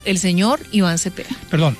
el señor Iván Cepeda. Perdón,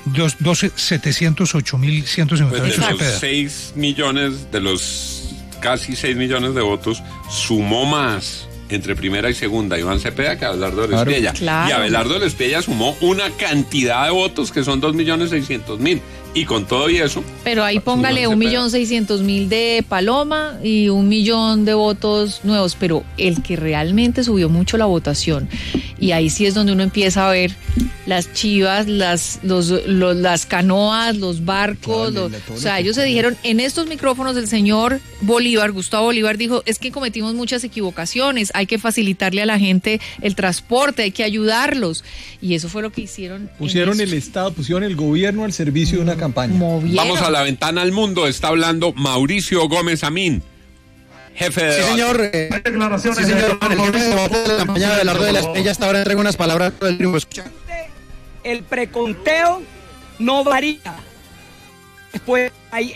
708.158 pues de Cepeda. Los 6 millones, de los casi 6 millones de votos, sumó más entre primera y segunda Iván Cepeda que Abelardo del Espriella. Claro. Y Abelardo del Espriella sumó una cantidad de votos que son 2.600.000. Y con todo y eso... Pero ahí póngale 1.600.000 de Paloma y 1 millón de votos nuevos. Pero el que realmente subió mucho la votación, y ahí sí es donde uno empieza a ver las chivas, las canoas, los barcos. O sea, ellos se dijeron en estos micrófonos, del señor Bolívar, Gustavo Bolívar, dijo, es que cometimos muchas equivocaciones, hay que facilitarle a la gente el transporte, hay que ayudarlos. Y eso fue lo que hicieron. Pusieron el Estado, pusieron el gobierno al servicio de una campaña. Vamos a la ventana al mundo. Está hablando Mauricio Gómez Amín, jefe de... Sí, señor. Sí, señor. El jefe de la campaña de Abelardo de la Espriella hasta ahora entrega unas palabras del triunfo. Escucha. El preconteo no varía. Después hay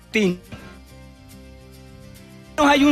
un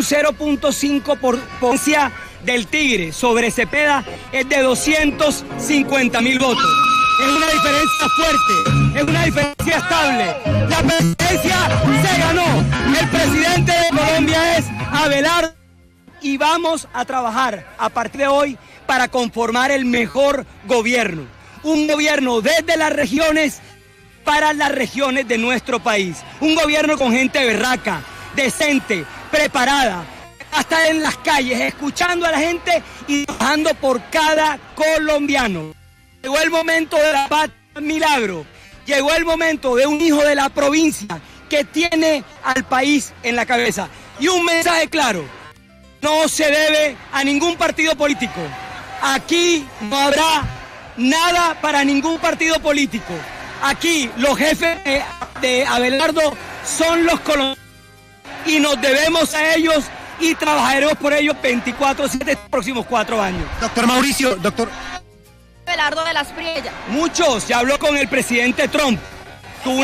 0.5% del Tigre sobre Cepeda, es de 250.000 votos. Es una diferencia fuerte, es una diferencia estable. La presidencia se ganó. El presidente de Colombia es Abelardo y vamos a trabajar a partir de hoy para conformar el mejor gobierno. Un gobierno desde las regiones para las regiones de nuestro país. Un gobierno con gente berraca, decente, preparada, hasta en las calles, escuchando a la gente y trabajando por cada colombiano. Llegó el momento de la patria milagro. Llegó el momento de un hijo de la provincia que tiene al país en la cabeza. Y un mensaje claro: no se debe a ningún partido político. Aquí no habrá nada para ningún partido político. Aquí los jefes de Abelardo son los colombianos y nos debemos a ellos y trabajaremos por ellos 24/7 estos próximos 4 años. Doctor Mauricio, doctor... Abelardo de la Espriella. Muchos, ya habló con el presidente Trump, tuvo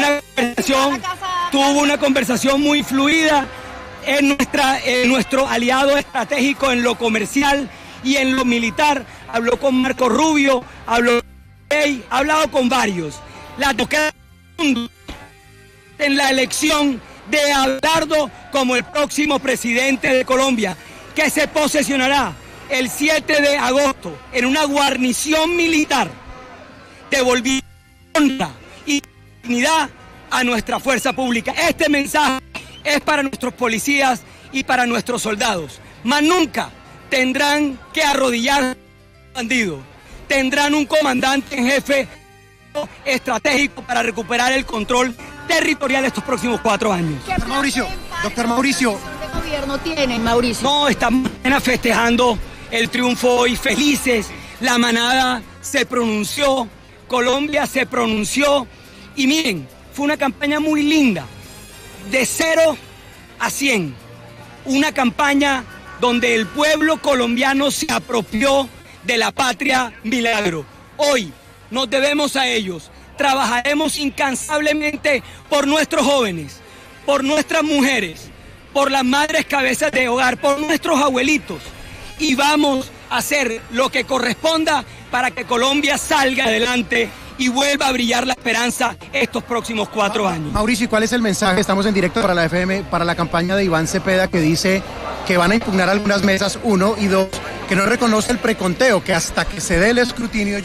una conversación muy fluida, es nuestro aliado estratégico en lo comercial y en lo militar. Habló con Marco Rubio, ha hablado con varios. La tocada en la elección de Abelardo como el próximo presidente de Colombia, que se posesionará el 7 de agosto en una guarnición militar, devolviendo honra y dignidad a nuestra fuerza pública. Este mensaje es para nuestros policías y para nuestros soldados. Más nunca tendrán que arrodillar a bandidos. Tendrán un comandante en jefe estratégico para recuperar el control territorial estos próximos 4 años. Doctor Mauricio. ¿Qué gobierno tiene, Mauricio? No, estamos festejando el triunfo hoy, felices. La manada se pronunció, Colombia se pronunció. Y miren, fue una campaña muy linda, de 0 a 100. Una campaña donde el pueblo colombiano se apropió de la patria milagro. Hoy nos debemos a ellos. Trabajaremos incansablemente por nuestros jóvenes, por nuestras mujeres, por las madres cabezas de hogar, por nuestros abuelitos. Y vamos a hacer lo que corresponda para que Colombia salga adelante y vuelva a brillar la esperanza estos próximos 4 años. Mauricio, ¿y cuál es el mensaje? Estamos en directo para la FM, para la campaña de Iván Cepeda, que dice que van a impugnar algunas mesas, 1 y 2, que no reconoce el preconteo, que hasta que se dé el escrutinio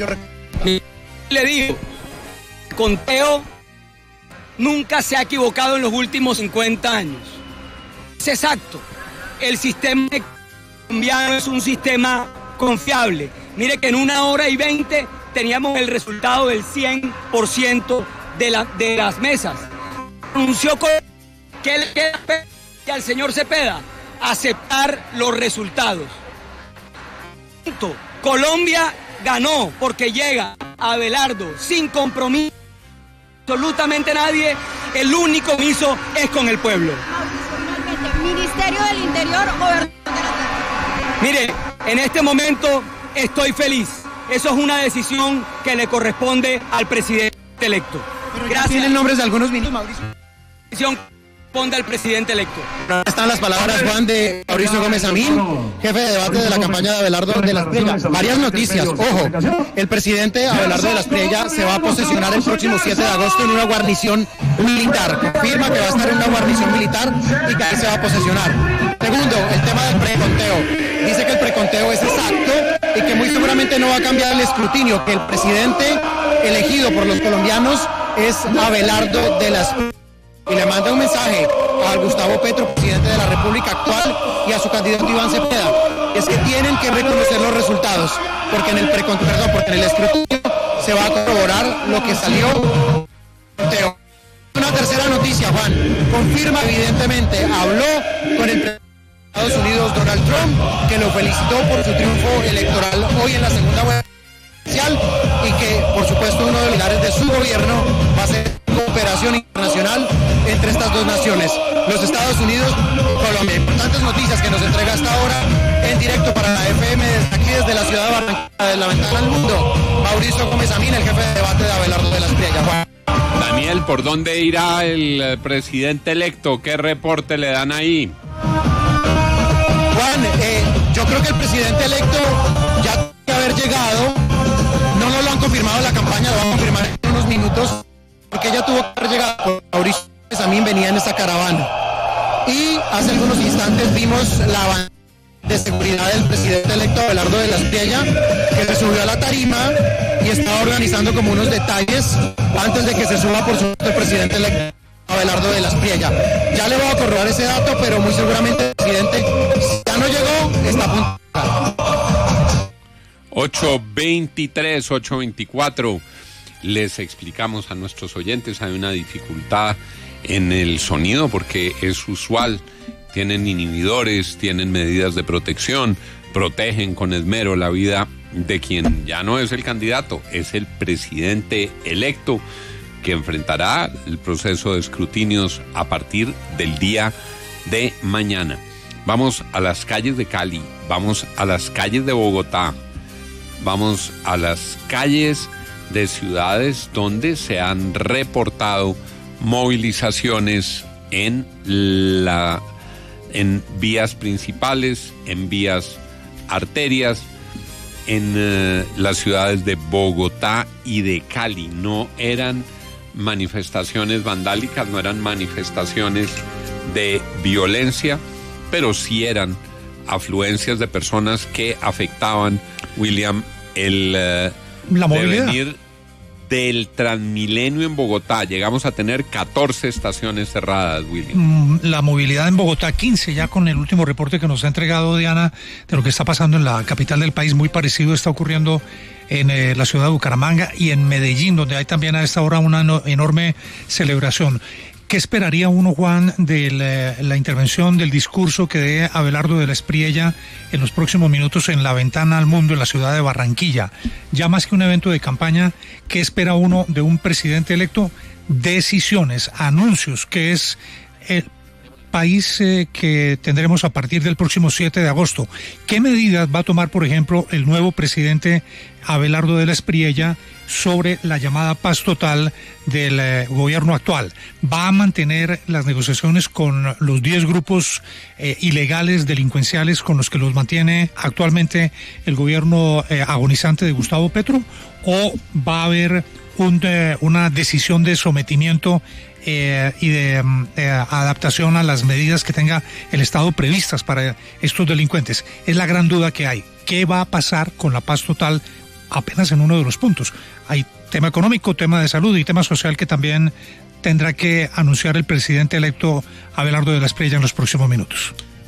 Le digo, el conteo nunca se ha equivocado en los últimos 50 años. Es exacto, el sistema colombiano es un sistema confiable. Mire que en 1 hora y 20 teníamos el resultado del 100% de las mesas. Anunció que le queda al señor Cepeda aceptar los resultados. Colombia ganó porque llega Abelardo sin compromiso. Absolutamente nadie. El único compromiso es con el pueblo. Ministerio del Interior, gobernador de la Tierra. Mire, en este momento estoy feliz. Eso es una decisión que le corresponde al presidente electo. Pero gracias. ¿Tienen nombres de algunos ministros, Mauricio? Decisión corresponde al presidente electo. Están las palabras, Juan, de Mauricio Gómez Amín, jefe de debate de la campaña de Abelardo de la Espriella. Varias noticias, ojo, el presidente Abelardo de la Espriella se va a posesionar el próximo 7 de agosto en una guarnición militar. Confirma que va a estar en una guarnición militar y que ahí se va a posesionar. Segundo, el tema del preconteo. Dice que el preconteo es exacto y que muy seguramente no va a cambiar el escrutinio, que el presidente elegido por los colombianos es Abelardo de la Espriella. Y le manda un mensaje a Gustavo Petro, presidente de la República actual, y a su candidato Iván Cepeda. Es que tienen que reconocer los resultados, porque en el escrutinio se va a corroborar lo que salió. Una tercera noticia, Juan, confirma evidentemente, habló con el presidente de Estados Unidos, Donald Trump, que lo felicitó por su triunfo electoral hoy en la segunda vuelta presidencial y que, por supuesto, uno de los pilares de su gobierno va a ser cooperación internacional entre estas dos naciones, los Estados Unidos y Colombia. Importantes noticias que nos entrega hasta ahora en directo para la FM desde aquí, desde la ciudad de Barranquilla, de la ventana al mundo. Mauricio Gómez Amín, el jefe de debate de Abelardo de la Espriella. Juan. Daniel, ¿por dónde irá el presidente electo? ¿Qué reporte le dan ahí? Juan, yo creo que el presidente electo ya tiene que haber llegado. No nos lo han confirmado en la campaña, lo van a confirmar en unos minutos, porque ya tuvo que haber llegado. Mauricio Gómez venía en esta caravana. Y hace algunos instantes vimos la banda de seguridad del presidente electo Abelardo de la Espriella, que se subió a la tarima y estaba organizando como unos detalles antes de que se suba, por supuesto, el presidente electo Abelardo de la Espriella. Ya le voy a corroborar ese dato, pero muy seguramente el presidente, si ya no llegó, está a punto de llegar. 8:23, 8:24. Les explicamos a nuestros oyentes, hay una dificultad en el sonido porque es usual. Tienen inhibidores, tienen medidas de protección, protegen con esmero la vida de quien ya no es el candidato, es el presidente electo que enfrentará el proceso de escrutinios a partir del día de mañana. Vamos a las calles de Cali, vamos a las calles de Bogotá, vamos a las calles de ciudades donde se han reportado movilizaciones en vías principales, en vías arterias, en las ciudades de Bogotá y de Cali. No eran manifestaciones vandálicas, no eran manifestaciones de violencia, pero sí eran afluencias de personas que afectaban, William, la movilidad. Devenir del Transmilenio en Bogotá. Llegamos a tener 14 estaciones cerradas, William. La movilidad en Bogotá, 15, ya con el último reporte que nos ha entregado Diana de lo que está pasando en la capital del país. Muy parecido está ocurriendo en la ciudad de Bucaramanga y en Medellín, donde hay también a esta hora una enorme celebración. ¿Qué esperaría uno, Juan, de la intervención, del discurso que dé Abelardo de la Espriella en los próximos minutos en la ventana al mundo en la ciudad de Barranquilla? Ya más que un evento de campaña, ¿qué espera uno de un presidente electo? Decisiones, anuncios, que es el país que tendremos a partir del próximo 7 de agosto. ¿Qué medidas va a tomar, por ejemplo, el nuevo presidente Abelardo de la Espriella sobre la llamada paz total del gobierno actual? ¿Va a mantener las negociaciones con los 10 grupos ilegales, delincuenciales, con los que los mantiene actualmente el gobierno agonizante de Gustavo Petro? ¿O va a haber una decisión de sometimiento y de adaptación a las medidas que tenga el Estado previstas para estos delincuentes? Es la gran duda que hay. ¿Qué va a pasar con la paz total? Apenas en uno de los puntos. Hay tema económico, tema de salud y tema social que también tendrá que anunciar el presidente electo Abelardo de la Espriella en los próximos minutos.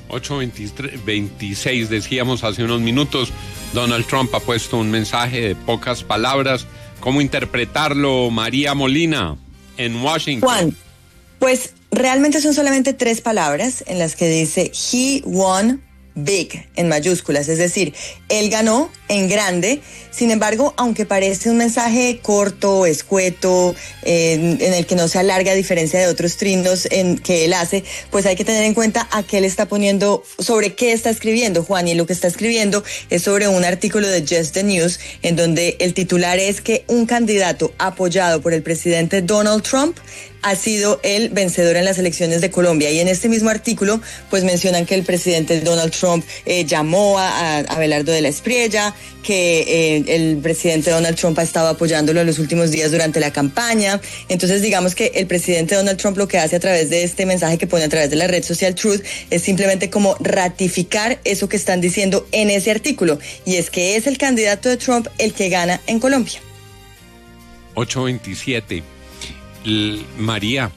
8:26, decíamos hace unos minutos, Donald Trump ha puesto un mensaje de pocas palabras. ¿Cómo interpretarlo, María Molina, en Washington? Juan, pues realmente son solamente 3 palabras en las que dice he won big, en mayúsculas, es decir, él ganó en grande. Sin embargo, aunque parece un mensaje corto, escueto, en el que no se alarga a diferencia de otros trinos que él hace, pues hay que tener en cuenta a qué le está poniendo, sobre qué está escribiendo, Juan, y lo que está escribiendo es sobre un artículo de Just the News, en donde el titular es que un candidato apoyado por el presidente Donald Trump ha sido el vencedor en las elecciones de Colombia. Y en este mismo artículo, pues mencionan que el presidente Donald Trump llamó a Abelardo de la Espriella, que el presidente Donald Trump ha estado apoyándolo en los últimos días durante la campaña. Entonces, digamos que el presidente Donald Trump lo que hace a través de este mensaje que pone a través de la red social Truth es simplemente como ratificar eso que están diciendo en ese artículo, y es que es el candidato de Trump el que gana en Colombia. 8:27. María,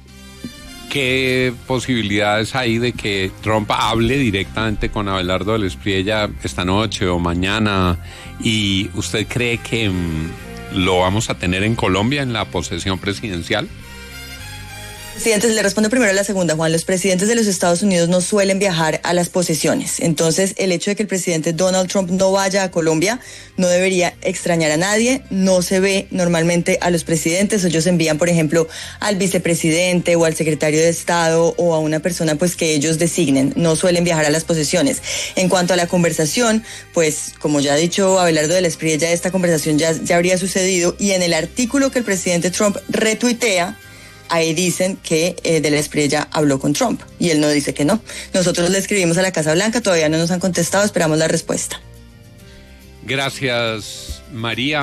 ¿qué posibilidades hay de que Trump hable directamente con Abelardo de la Espriella esta noche o mañana? ¿Y usted cree que lo vamos a tener en Colombia en la posesión presidencial? Presidentes, le respondo primero a la segunda, Juan. Los presidentes de los Estados Unidos no suelen viajar a las posesiones. Entonces, el hecho de que el presidente Donald Trump no vaya a Colombia no debería extrañar a nadie. No se ve normalmente a los presidentes. Ellos envían, por ejemplo, al vicepresidente o al secretario de Estado o a una persona pues que ellos designen. No suelen viajar a las posesiones. En cuanto a la conversación, pues como ya ha dicho Abelardo de la Espriella, esta conversación ya habría sucedido, y en el artículo que el presidente Trump retuitea, ahí dicen que de la Espriella habló con Trump, y él no dice que no. Nosotros le escribimos a la Casa Blanca, todavía no nos han contestado, esperamos la respuesta. Gracias, María.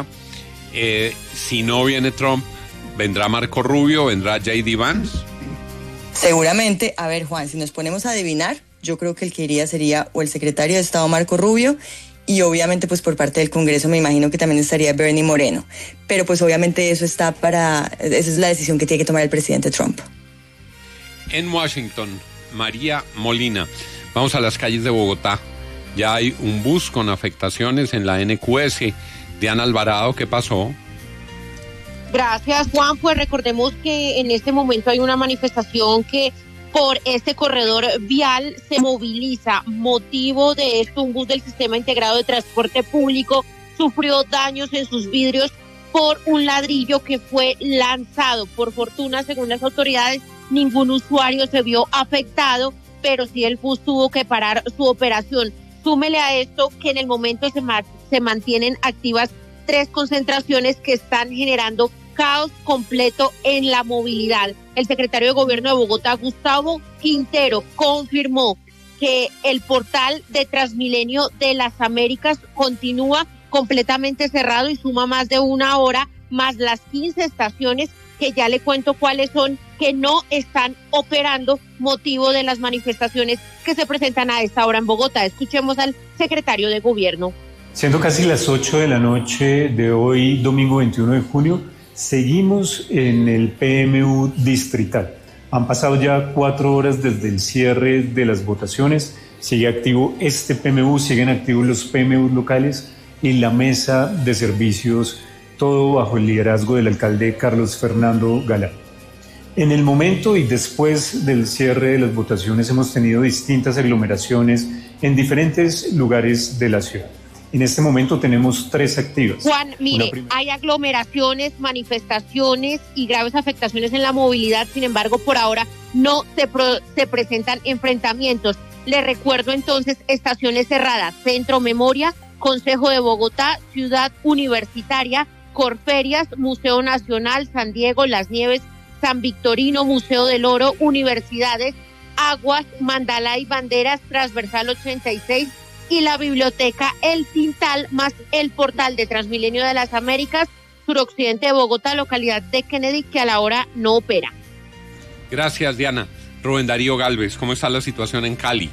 Si no viene Trump, ¿vendrá Marco Rubio? ¿Vendrá J.D. Vance? Seguramente. A ver, Juan, si nos ponemos a adivinar, yo creo que el que iría sería o el secretario de Estado Marco Rubio, y obviamente pues por parte del Congreso me imagino que también estaría Bernie Moreno. Pero pues obviamente esa es la decisión que tiene que tomar el presidente Trump. En Washington, María Molina, vamos a las calles de Bogotá. Ya hay un bus con afectaciones en la NQS. Diana Alvarado, ¿qué pasó? Gracias, Juan. Pues recordemos que en este momento hay una manifestación que por este corredor vial se moviliza. Motivo de esto, un bus del Sistema Integrado de Transporte Público sufrió daños en sus vidrios por un ladrillo que fue lanzado. Por fortuna, según las autoridades, ningún usuario se vio afectado, pero sí el bus tuvo que parar su operación. Súmele a esto que en el momento se mantienen activas 3 concentraciones que están generando caos completo en la movilidad. El secretario de Gobierno de Bogotá, Gustavo Quintero, confirmó que el portal de Transmilenio de las Américas continúa completamente cerrado y suma más de 1 hora, más las 15 estaciones que ya le cuento cuáles son, que no están operando motivo de las manifestaciones que se presentan a esta hora en Bogotá. Escuchemos al secretario de Gobierno. Siendo casi las 8 de la noche de hoy, domingo 21 de junio, seguimos en el PMU distrital. Han pasado ya 4 horas desde el cierre de las votaciones. Sigue activo este PMU, siguen activos los PMU locales y la mesa de servicios, todo bajo el liderazgo del alcalde Carlos Fernando Galán. En el momento y después del cierre de las votaciones hemos tenido distintas aglomeraciones en diferentes lugares de la ciudad. En este momento tenemos 3 activas. Juan, mire, hay aglomeraciones, manifestaciones y graves afectaciones en la movilidad. Sin embargo, por ahora no se presentan enfrentamientos. Le recuerdo entonces estaciones cerradas: Centro Memoria, Consejo de Bogotá, Ciudad Universitaria, Corferias, Museo Nacional, San Diego, Las Nieves, San Victorino, Museo del Oro, Universidades, Aguas, Mandalay, Banderas, Transversal 86 y la Biblioteca El Tintal, más el portal de Transmilenio de las Américas, suroccidente de Bogotá, localidad de Kennedy, que a la hora no opera. Gracias, Diana. Rubén Darío Galvez, ¿cómo está la situación en Cali?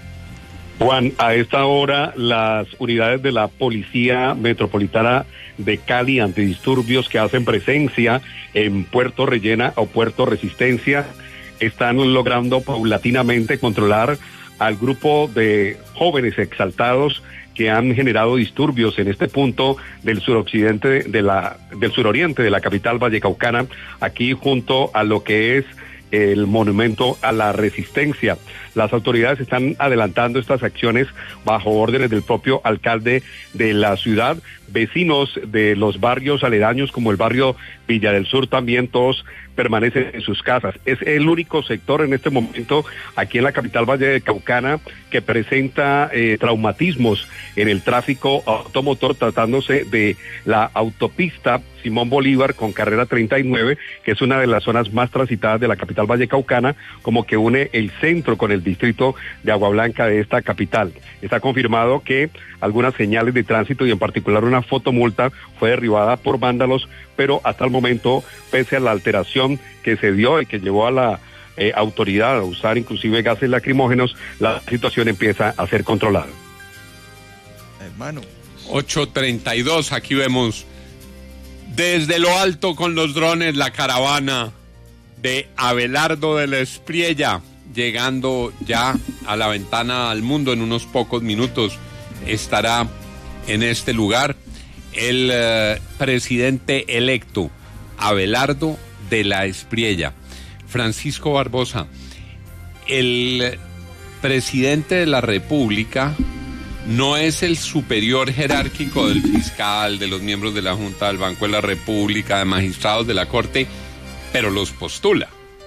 Juan, a esta hora las unidades de la Policía Metropolitana de Cali antidisturbios que hacen presencia en Puerto Rellena o Puerto Resistencia están logrando paulatinamente controlar al grupo de jóvenes exaltados que han generado disturbios en este punto del suroccidente del suroriente de la capital vallecaucana, aquí junto a lo que es el monumento a la Resistencia. Las autoridades están adelantando estas acciones bajo órdenes del propio alcalde de la ciudad. Vecinos de los barrios aledaños como el barrio Villa del Sur también todos permanecen en sus casas. Es el único sector en este momento aquí en la capital vallecaucana que presenta traumatismos en el tráfico automotor, tratándose de la autopista Simón Bolívar con carrera 39, que es una de las zonas más transitadas de la capital vallecaucana, como que une el centro con el distrito de Agua Blanca de esta capital. Está confirmado que algunas señales de tránsito y en particular una fotomulta fue derribada por vándalos, pero hasta el momento, pese a la alteración que se dio y que llevó a la autoridad a usar inclusive gases lacrimógenos, la situación empieza a ser controlada. Hermano. 8:32, aquí vemos desde lo alto con los drones la caravana de Abelardo de la Espriella, llegando ya a la ventana al mundo. En unos pocos minutos estará en este lugar el presidente electo Abelardo de la Espriella. Francisco Barbosa, el presidente de la República no es el superior jerárquico del fiscal, de los miembros de la Junta del Banco de la República, de magistrados de la Corte, pero los postula.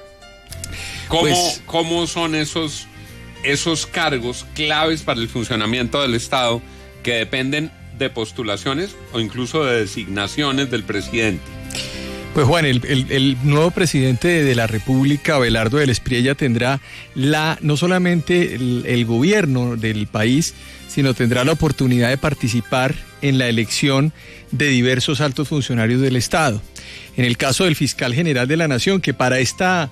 ¿Cómo son esos cargos claves para el funcionamiento del Estado que dependen de postulaciones o incluso de designaciones del presidente? Pues Juan, el nuevo presidente de la República, Abelardo de la Espriella, tendrá no solamente el gobierno del país, sino tendrá la oportunidad de participar en la elección de diversos altos funcionarios del Estado. En el caso del fiscal general de la Nación, que para esta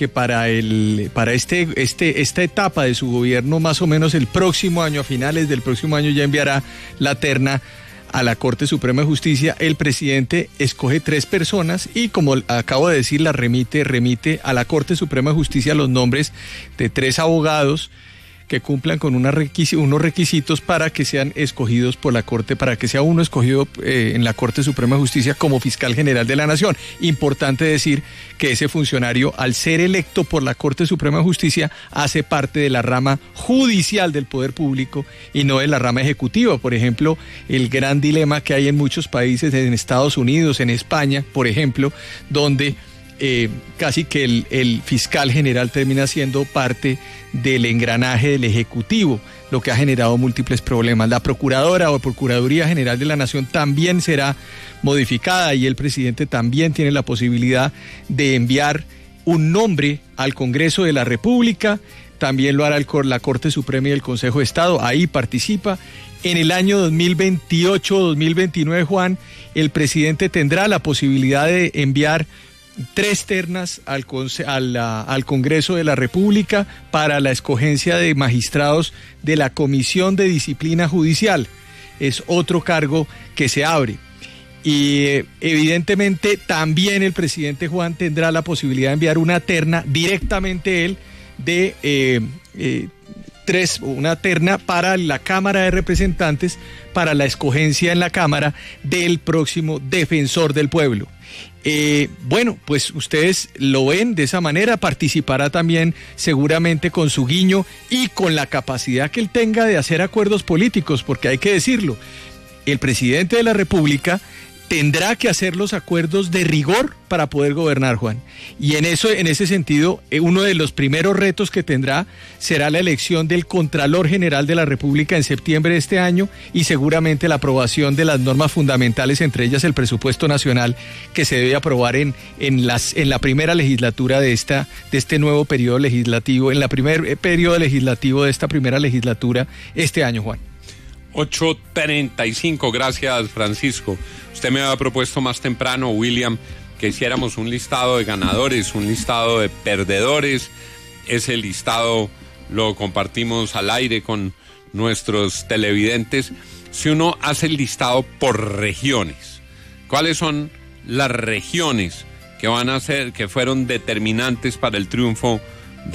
etapa de su gobierno, más o menos el próximo año, a finales del próximo año, ya enviará la terna a la Corte Suprema de Justicia. El presidente escoge 3 personas y, como acabo de decir, remite a la Corte Suprema de Justicia los nombres de 3 abogados que cumplan con unos requisitos para que sean escogidos por la Corte, para que sea uno escogido en la Corte Suprema de Justicia como fiscal general de la Nación. Importante decir que ese funcionario, al ser electo por la Corte Suprema de Justicia, hace parte de la rama judicial del poder público y no de la rama ejecutiva. Por ejemplo, el gran dilema que hay en muchos países, en Estados Unidos, en España, por ejemplo, donde casi que el fiscal general termina siendo parte del engranaje del Ejecutivo, lo que ha generado múltiples problemas. La Procuradora o Procuraduría General de la Nación también será modificada y el presidente también tiene la posibilidad de enviar un nombre al Congreso de la República. También lo hará la Corte Suprema y el Consejo de Estado, ahí participa. En el año 2028-2029, Juan, el presidente tendrá la posibilidad de enviar 3 ternas al Congreso de la República para la escogencia de magistrados de la Comisión de Disciplina Judicial. Es otro cargo que se abre. Y evidentemente también el presidente Juan tendrá la posibilidad de enviar una terna directamente él de una terna para la Cámara de Representantes para la escogencia en la Cámara del próximo defensor del pueblo. Bueno, pues ustedes lo ven de esa manera, participará también seguramente con su guiño y con la capacidad que él tenga de hacer acuerdos políticos, porque hay que decirlo, el presidente de la República tendrá que hacer los acuerdos de rigor para poder gobernar, Juan. Y en ese sentido, uno de los primeros retos que tendrá será la elección del Contralor General de la República en septiembre de este año y seguramente la aprobación de las normas fundamentales, entre ellas el presupuesto nacional, que se debe aprobar en la primera legislatura de este nuevo periodo legislativo, en la primer periodo legislativo de esta primera legislatura este año, Juan. 8:35, gracias Francisco. Usted me había propuesto más temprano, William, que hiciéramos un listado de ganadores, un listado de perdedores. Ese listado lo compartimos al aire con nuestros televidentes. Si uno hace el listado por regiones, ¿cuáles son las regiones que fueron determinantes para el triunfo de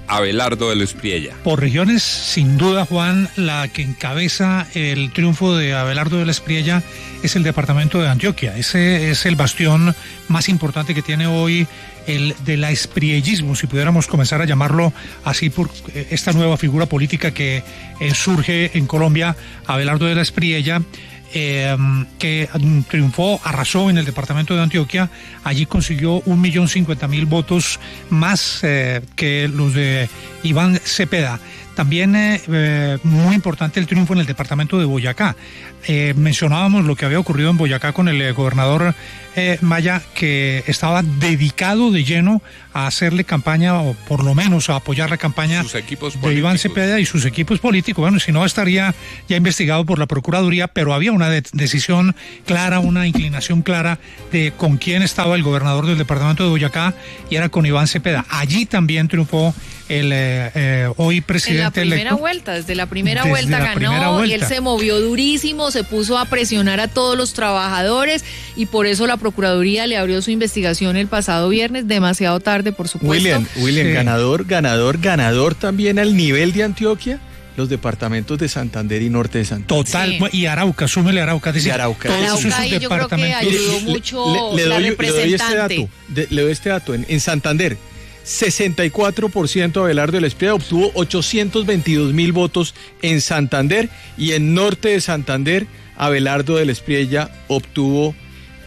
Abelardo del Espriella. Por regiones, sin duda, Juan, la que encabeza el triunfo de Abelardo del Espriella es el departamento de Antioquia. Ese es el bastión más importante que tiene hoy el del espriellismo, si pudiéramos comenzar a llamarlo así, por esta nueva figura política que surge en Colombia, Abelardo de la Espriella, que triunfó, arrasó en el departamento de Antioquia. Allí consiguió 1.050.000 votos más que los de Iván Cepeda. También muy importante el triunfo en el departamento de Boyacá. Mencionábamos lo que había ocurrido en Boyacá con el gobernador Maya, que estaba dedicado de lleno a hacerle campaña, o por lo menos a apoyar la campaña de Iván Cepeda y sus equipos políticos. Bueno, si no, estaría ya investigado por la Procuraduría, pero había una decisión clara, una inclinación clara de con quién estaba el gobernador del departamento de Boyacá, y era con Iván Cepeda. Allí también triunfó el hoy presidente en la primera electo. Vuelta, desde la primera vuelta ganó, y él se movió durísimo, se puso a presionar a todos los trabajadores, y por eso la Procuraduría le abrió su investigación el pasado viernes, demasiado tarde, por supuesto. William, Sí. ganador también al nivel de Antioquia, los departamentos de Santander y Norte de Santander. Total, sí. Y Arauca, súmele Arauca. Es decir, Arauca. Todos esos Ahí yo creo que departamentos. ayudó mucho la representante. Le doy este dato. En Santander, 64% Abelardo del Espriella obtuvo 822.000 votos en Santander, y en Norte de Santander Abelardo del Espriella obtuvo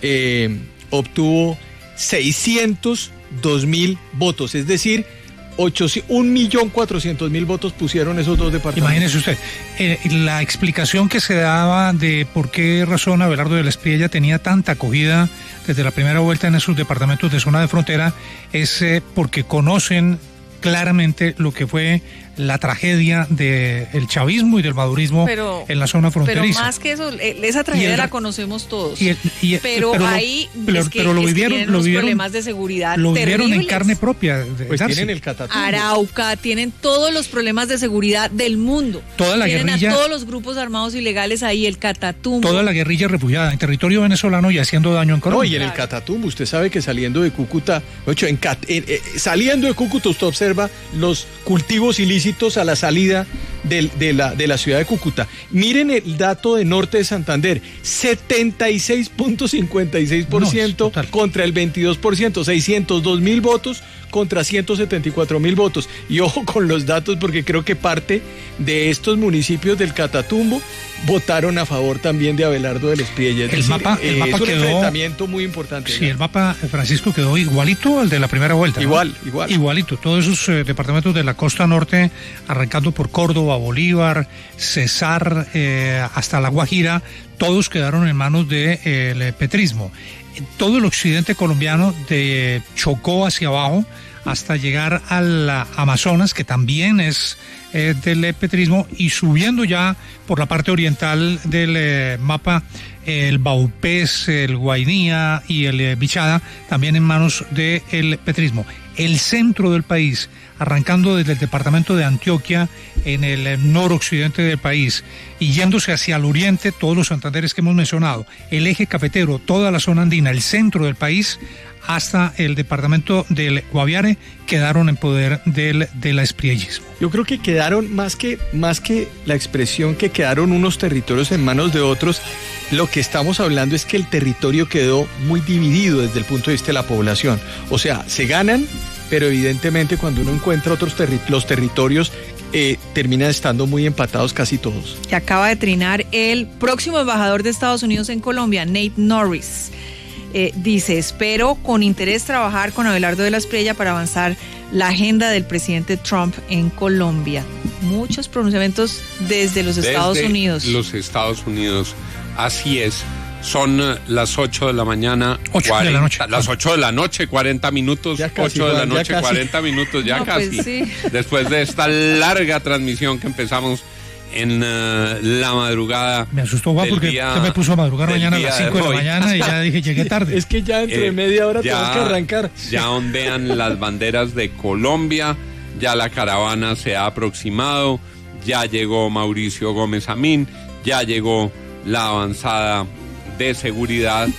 602.000 votos, es decir, 1.400.000 votos pusieron esos dos departamentos. Imagínese usted, la explicación que se daba de por qué razón Abelardo del Espriella tenía tanta acogida desde la primera vuelta en esos departamentos de zona de frontera es porque conocen claramente lo que fue la tragedia del chavismo y del madurismo en la zona fronteriza. Pero más que eso, esa tragedia la conocemos todos. Pero ahí lo vivieron problemas de seguridad lo vivieron terribles. en carne propia. Pues tienen el Catatumbo. Arauca, tienen todos los problemas de seguridad del mundo. Toda la tienen guerrilla, a todos los grupos armados ilegales ahí, el Catatumbo. Toda la guerrilla refugiada en territorio venezolano y haciendo daño en Colombia. No, y en el Catatumbo, usted sabe que saliendo de Cúcuta, saliendo de Cúcuta usted observa los cultivos ilícitos a la salida de la ciudad de Cúcuta. Miren el dato de Norte de Santander, 76.56% contra el 22%, 602.000 votos contra 174.000 votos. Y ojo con los datos, porque creo que parte de estos municipios del Catatumbo votaron a favor también de Abelardo del Espriella. El mapa es un quedó, enfrentamiento muy importante. Sí, el mapa, Francisco, quedó igualito al de la primera vuelta. Igualito. Todos esos departamentos de la costa norte, arrancando por Córdoba, Bolívar, Cesar, hasta La Guajira, todos quedaron en manos del petrismo. Todo el occidente colombiano, de Chocó hacia abajo, hasta llegar al Amazonas, que también es del petrismo, y subiendo ya por la parte oriental del mapa, el Baupés, el Guainía y el Bichada, también en manos del petrismo. El centro del país, arrancando desde el departamento de Antioquia, en el noroccidente del país, y yéndose hacia el oriente, todos los Santanderes que hemos mencionado, el eje cafetero, toda la zona andina, el centro del país, hasta el departamento del Guaviare, quedaron en poder del espriellismo. Yo creo que quedaron, más que la expresión que quedaron unos territorios en manos de otros, lo que estamos hablando es que el territorio quedó muy dividido desde el punto de vista de la población. O sea, se ganan, pero evidentemente cuando uno encuentra los territorios, terminan estando muy empatados casi todos. Que acaba de trinar el próximo embajador de Estados Unidos en Colombia, Nate Norris. Dice, espero con interés trabajar con Abelardo de la Espriella para avanzar la agenda del presidente Trump en Colombia. Muchos pronunciamientos desde los Estados Unidos. Los Estados Unidos, así es. Son las 8 de la mañana, 8 de la noche. Las 8 de la noche, 40 minutos, ya casi, 8 de la noche, casi. 40 minutos, ya no, casi. Pues sí. Después de esta larga transmisión que empezamos en la madrugada. Me asustó, Juan, porque usted me puso a madrugar mañana a las 5 de la mañana y ya dije, llegué tarde. Es que ya dentro de media hora tenemos que arrancar. Ya ondean las banderas de Colombia, ya la caravana se ha aproximado, ya llegó Mauricio Gómez Amín, ya llegó la avanzada de seguridad.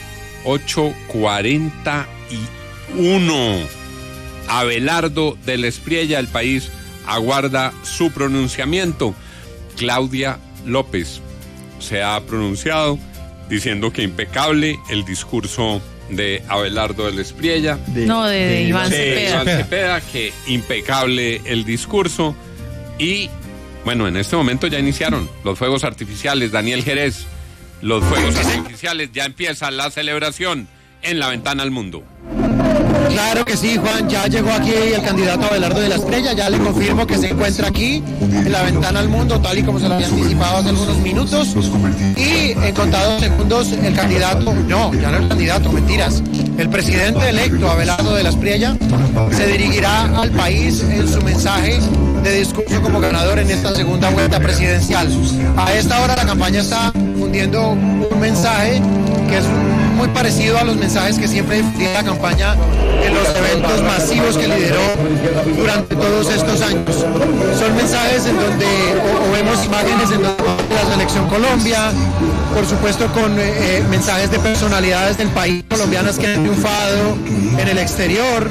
8:41. Abelardo del Espriella, el país aguarda su pronunciamiento. Claudia López se ha pronunciado diciendo que impecable el discurso de Abelardo del Espriella. De Iván Cepeda, que impecable el discurso. Y bueno, en este momento ya iniciaron los fuegos artificiales. Daniel Jerez, los fuegos artificiales, ya empieza la celebración en la Ventana al Mundo. Claro que sí, Juan, ya llegó aquí el candidato Abelardo de la Espriella, ya le confirmo que se encuentra aquí en la Ventana al Mundo, tal y como se lo había anticipado hace algunos minutos, y en contados segundos el candidato, ya no el candidato, mentiras, el presidente electo Abelardo de la Espriella se dirigirá al país en su mensaje de discurso como ganador en esta segunda vuelta presidencial. A esta hora la campaña está fundiendo un mensaje que es muy parecido a los mensajes que siempre difundía la campaña en los eventos masivos que lideró durante todos estos años. Son mensajes en donde o vemos imágenes en donde la Selección Colombia, por supuesto con mensajes de personalidades del país colombianas que han triunfado en el exterior,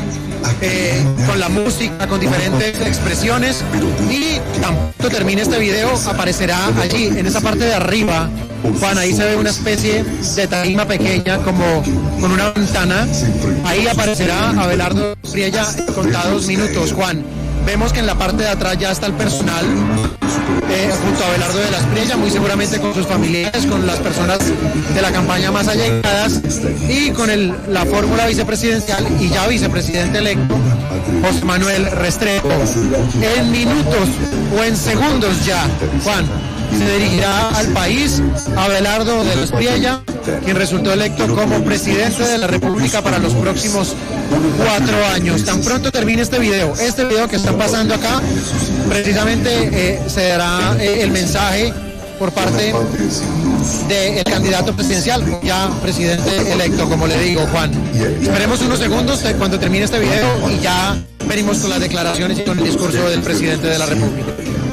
con la música, con diferentes expresiones, y tan pronto termine este video aparecerá allí, en esa parte de arriba, Juan, ahí se ve una especie de tarima pequeña como con una ventana, ahí aparecerá Abelardo Espriella en contados minutos, Juan. Vemos que en la parte de atrás ya está el personal junto a Abelardo de la Espriella, muy seguramente con sus familiares, con las personas de la campaña más allegadas, y con la fórmula vicepresidencial y ya vicepresidente electo, José Manuel Restrepo. En minutos o en segundos ya, Juan, se dirigirá al país Abelardo de la Espriella, quien resultó electo como presidente de la República para los próximos 4 años. Tan pronto termine este video que está pasando acá, precisamente se dará el mensaje por parte del candidato presidencial, ya presidente electo, como le digo, Juan. Esperemos unos segundos cuando termine este video y ya venimos con las declaraciones y con el discurso del presidente de la República.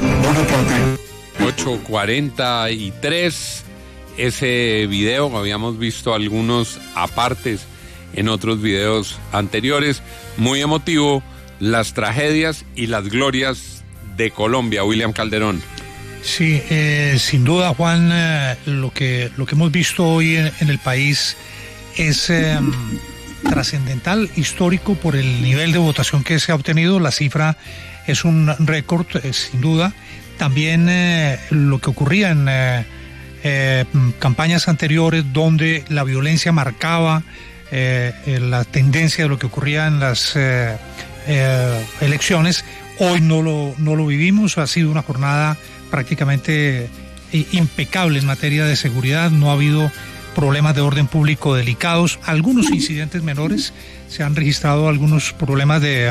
8:43, ese video, habíamos visto algunos apartes en otros videos anteriores, muy emotivo, las tragedias y las glorias de Colombia. William Calderón. Sí, sin duda, Juan, lo que hemos visto hoy en el país es trascendental, histórico por el nivel de votación que se ha obtenido. La cifra es un récord, sin duda. También lo que ocurría en campañas anteriores, donde la violencia marcaba la tendencia de lo que ocurría en las elecciones, hoy no lo vivimos. Ha sido una jornada prácticamente impecable en materia de seguridad. No ha habido problemas de orden público delicados, algunos incidentes menores, se han registrado algunos problemas de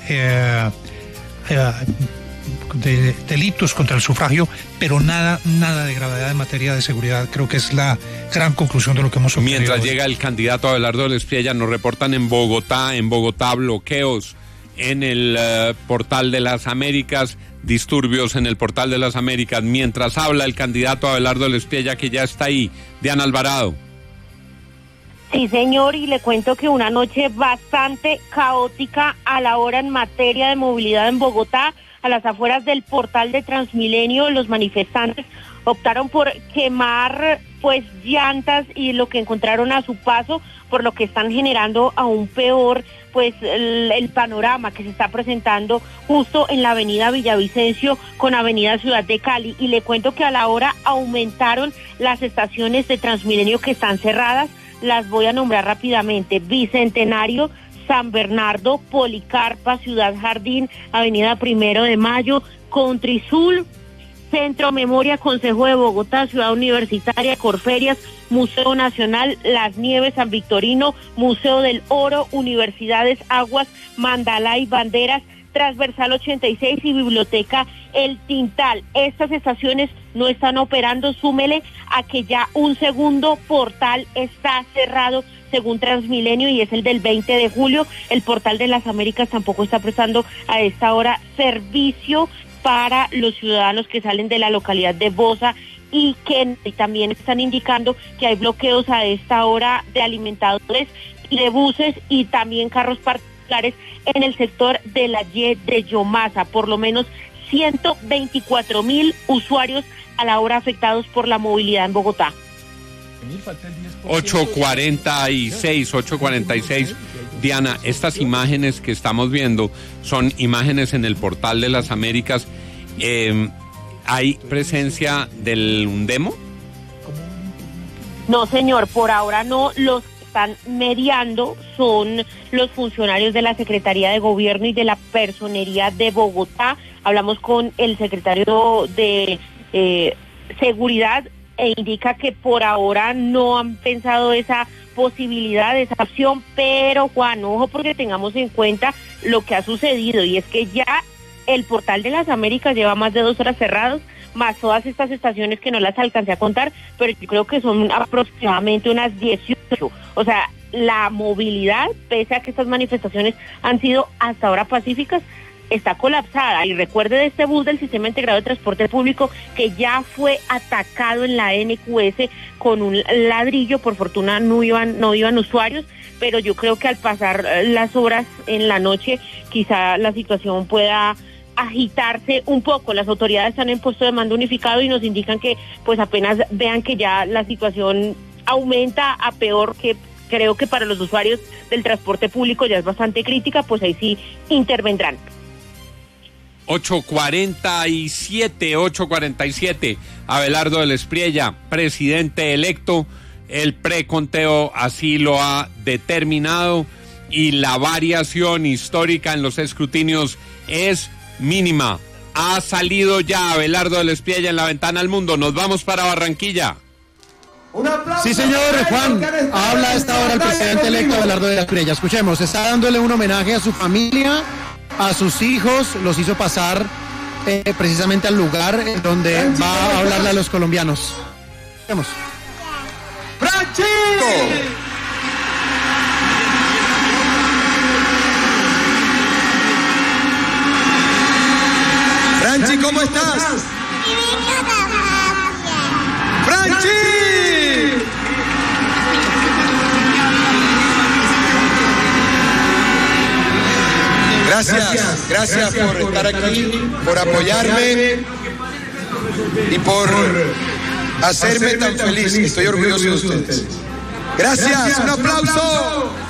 delitos contra el sufragio, pero nada de gravedad en materia de seguridad. Creo que es la gran conclusión de lo que hemos obtenido. Mientras llega el candidato Abelardo del Espriella, nos reportan en Bogotá bloqueos en el Portal de las Américas, disturbios en el Portal de las Américas, mientras habla el candidato Abelardo del Espriella, que ya está ahí. Diana Alvarado. Sí, señor, y le cuento que una noche bastante caótica a la hora en materia de movilidad en Bogotá. A las afueras del Portal de Transmilenio, los manifestantes optaron por quemar llantas y lo que encontraron a su paso, por lo que están generando aún peor el panorama que se está presentando justo en la avenida Villavicencio con avenida Ciudad de Cali. Y le cuento que a la hora aumentaron las estaciones de Transmilenio que están cerradas. Las voy a nombrar rápidamente: Bicentenario, San Bernardo, Policarpa, Ciudad Jardín, avenida 1 de Mayo, Contrizul, Centro Memoria, Consejo de Bogotá, Ciudad Universitaria, Corferias, Museo Nacional, Las Nieves, San Victorino, Museo del Oro, Universidades, Aguas, Mandalay, Banderas, Transversal 86 y Biblioteca El Tintal. Estas estaciones no están operando. Súmele a que ya un segundo portal está cerrado según Transmilenio, y es el del 20 de julio. El Portal de las Américas tampoco está prestando a esta hora servicio para los ciudadanos que salen de la localidad de Bosa y que también están indicando que hay bloqueos a esta hora de alimentadores y de buses y también carros particulares particulares en el sector de la Y de Yomasa. Por lo menos 124.000 usuarios a la hora afectados por la movilidad en Bogotá. 8:46. Diana, estas imágenes que estamos viendo son imágenes en el Portal de las Américas. ¿Hay presencia del Undemo? No, señor, por ahora no. Los que están mediando son los funcionarios de la Secretaría de Gobierno y de la Personería de Bogotá. Hablamos con el secretario de Seguridad e indica que por ahora no han pensado esa posibilidad, esa opción, pero Juan, ojo, porque tengamos en cuenta lo que ha sucedido, y es que ya el Portal de las Américas lleva más de 2 horas cerrados, más todas estas estaciones que no las alcancé a contar, pero yo creo que son aproximadamente unas 18. O sea, la movilidad, pese a que estas manifestaciones han sido hasta ahora pacíficas, está colapsada. Y recuerde de este bus del Sistema Integrado de Transporte Público que ya fue atacado en la NQS con un ladrillo. Por fortuna no iban usuarios, pero yo creo que al pasar las horas en la noche quizá la situación pueda agitarse un poco. Las autoridades están en puesto de mando unificado y nos indican que pues apenas vean que ya la situación aumenta a peor, que creo que para los usuarios del transporte público ya es bastante crítica, pues ahí sí intervendrán. 8:47. Abelardo del Espriella, presidente electo. El preconteo así lo ha determinado y la variación histórica en los escrutinios es mínima. Ha salido ya Abelardo del Espriella en la ventana al mundo. Nos vamos para Barranquilla. Sí, señor Juan, habla a esta hora el presidente electo Abelardo del Espriella. Escuchemos, está dándole un homenaje a su familia, a sus hijos, los hizo pasar precisamente al lugar en donde va a hablarle a los colombianos. Vamos. ¡Franchi! Franchi, ¿cómo estás? ¡Franchi! Gracias por estar aquí, por apoyarme y por hacerme tan feliz. Estoy orgulloso de ustedes. Gracias, un aplauso.